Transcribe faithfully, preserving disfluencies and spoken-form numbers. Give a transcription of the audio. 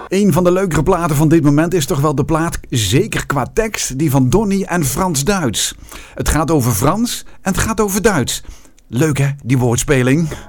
Een van de leukere platen van dit moment is toch wel de plaat, zeker qua tekst, die van Donny en Frans Duits. Het gaat over Frans en het gaat over Duits. Leuk hè, die woordspeling.